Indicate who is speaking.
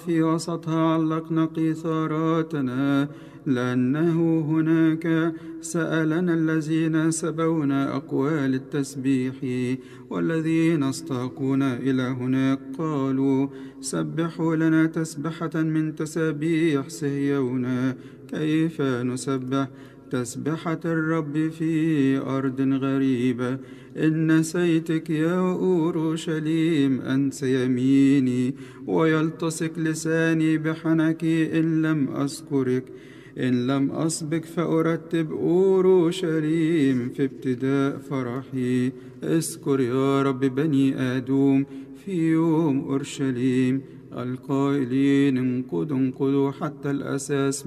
Speaker 1: في وسطها علقنا قيثاراتنا، لأنه هناك سألنا الذين سبونا أقوال التسبيح، والذين استاقونا إلى هناك قالوا: سبحوا لنا تسبحة من تسابيح صهيون. كيف نسبح تسبحة الرب في أرض غريبة؟ إن نسيتك يا أورشليم أنس يميني، ويلتصق لساني بحنكي إن لم أذكرك. إن لم أسبق فأرتب أورشليم في ابتداء فرحي. اذكر يا رب بني آدوم في يوم أورشليم، القائلين انقضوا انقضوا حتى الأساس